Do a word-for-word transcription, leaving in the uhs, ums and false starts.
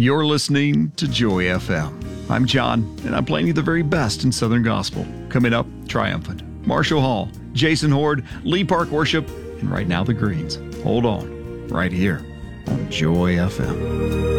You're listening to Joy F M. I'm John, and I'm playing you the very best in Southern Gospel. Coming up, Triumphant, Marshall Hall, Jason Horde, Lee Park Worship, and right now the Greens. Hold on, right here on Joy F M.